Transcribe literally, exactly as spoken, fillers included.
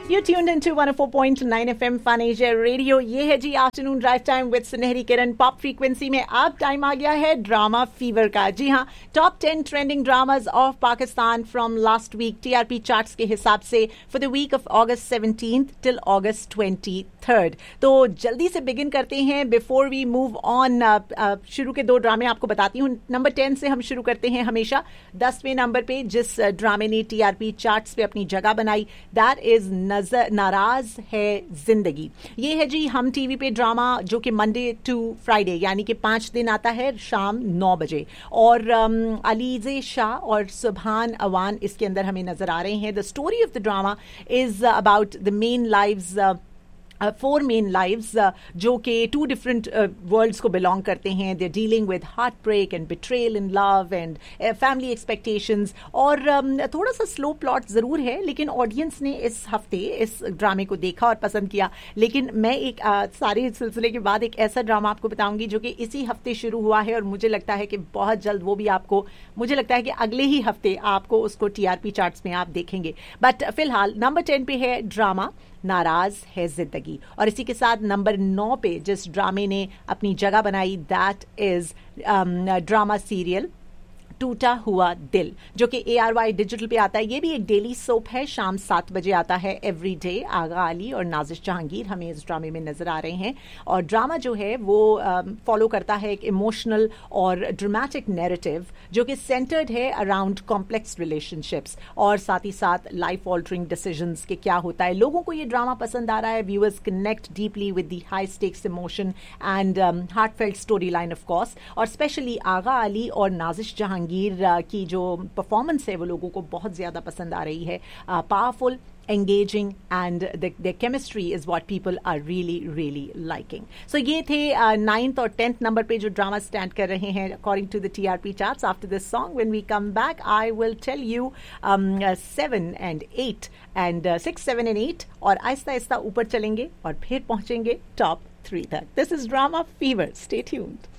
You tuned into one oh four point nine F M Fun Asia Radio. ये है जी afternoon drive time with सुनहरी किरण. Pop frequency में अब time आ गया है ड्रामा फीवर का. जी हाँ, top ten trending dramas of Pakistan from last week TRP charts के हिसाब से for the week of August seventeenth till August twenty third. तो जल्दी से बिगिन करते हैं बिफोर वी मूव ऑन. शुरू के दो ड्रामे आपको बताती हूँ. नंबर टेन से हम शुरू करते हैं हमेशा. दसवें नंबर पे जिस ड्रामे ने टीआरपी चार्ट्स पे अपनी जगह बनाई, दैट इज नजर नाराज है जिंदगी. ये है जी हम टीवी पे ड्रामा जो कि मंडे टू फ्राइडे यानी कि पांच दिन आता है शाम नौ बजे. और अलीजे शाह और सुभान अवान इसके अंदर हमें नजर आ रहे हैं. The story of the drama is about the main lives, four main lives जो कि टू डिफरेंट वर्ल्ड्स को बिलोंग करते हैं. दे dealing with heart break and betrayal in love and family expectations. और um, थोड़ा सा स्लो प्लॉट ज़रूर है, लेकिन ऑडियंस ने इस हफ्ते इस ड्रामे को देखा और पसंद किया. लेकिन मैं एक uh, सारे सिलसिले के बाद एक ऐसा ड्रामा आपको बताऊंगी जो कि इसी हफ्ते शुरू हुआ है और मुझे लगता है कि बहुत जल्द वो भी आपको, मुझे लगता है कि अगले ही हफ्ते आपको उसको टीआरपी चार्ट्स में आप देखेंगे. बट फिलहाल नंबर टेन पे है ड्रामा नाराज है जिंदगी. और इसी के साथ नंबर नौ पे जिस ड्रामे ने अपनी जगह बनाई, दैट इज ड्रामा सीरियल टूटा हुआ दिल, जो कि ए आर वाई डिजिटल पे आता है. ये भी एक डेली सोप है, शाम सात बजे आता है एवरी डे. आगा अली और नाजिश जहांगीर हमें इस ड्रामे में नजर आ रहे हैं. और ड्रामा जो है वो फॉलो um, करता है एक इमोशनल और ड्रामेटिक नैरेटिव जो कि सेंटर्ड है अराउंड कॉम्प्लेक्स रिलेशनशिप्स और साथ ही साथ लाइफ ऑल्टरिंग डिसीजंस के क्या होता है. लोगों को ये ड्रामा पसंद आ रहा है. Viewers connect deeply with the high stakes emotion and heartfelt story line of course. और स्पेशली आगा अली और नाजिश जहांगीर की जो परफॉर्मेंस है वो लोगों को बहुत ज्यादा पसंद आ रही है. Powerful, engaging and the, their chemistry is what people are really really liking. So ये थे नाइन्थ और टेंथ नंबर पे जो ड्रामा स्टैंड कर रहे हैं according to the T R P charts. After this song, when we come back, I will tell you um, uh, seven and eight and uh, six, seven and eight और आहिस्ता आहिस्ता ऊपर चलेंगे और फिर पहुंचेंगे top three तक. This is Drama Fever. Stay tuned.